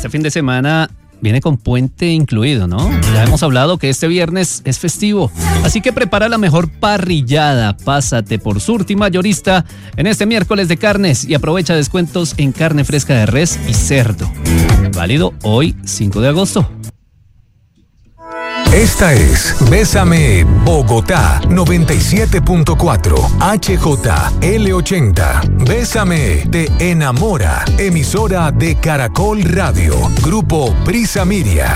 este fin de semana viene con puente incluido, ¿no? Ya hemos hablado que este viernes es festivo, así que prepara la mejor parrillada. Pásate por Surti Mayorista en este miércoles de carnes y aprovecha descuentos en carne fresca de res y cerdo. Válido hoy, 5 de agosto. Esta es Bésame Bogotá 97.4 HJL80. Bésame te enamora. Emisora de Caracol Radio. Grupo Prisa Miria.